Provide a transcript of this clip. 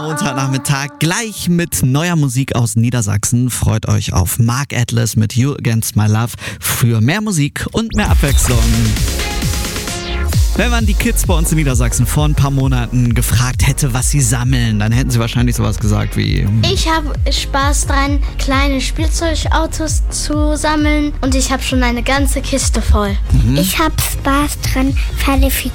Montagnachmittag gleich mit neuer Musik aus Niedersachsen. Freut euch auf Mark Atlas mit You Against My Love für mehr Musik und mehr Abwechslung. Wenn man die Kids bei uns in Niedersachsen vor ein paar Monaten gefragt hätte, was sie sammeln, dann hätten sie wahrscheinlich sowas gesagt wie: Ich habe Spaß dran, kleine Spielzeugautos zu sammeln und ich habe schon eine ganze Kiste voll. Ich habe Spaß dran, Pferde